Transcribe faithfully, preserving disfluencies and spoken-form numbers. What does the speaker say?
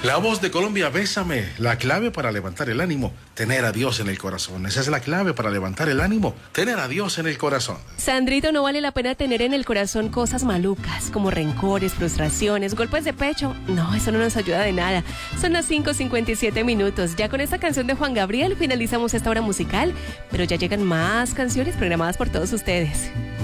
La voz de Colombia, Bésame, la clave para levantar el ánimo, tener a Dios en el corazón. Esa es la clave para levantar el ánimo, tener a Dios en el corazón. Sandrito, no vale la pena tener en el corazón cosas malucas, como rencores, frustraciones, golpes de pecho. No, eso no nos ayuda de nada. Son las cinco cincuenta y siete minutos. Ya con esta canción de Juan Gabriel finalizamos esta hora musical, pero ya llegan más canciones programadas por todos ustedes.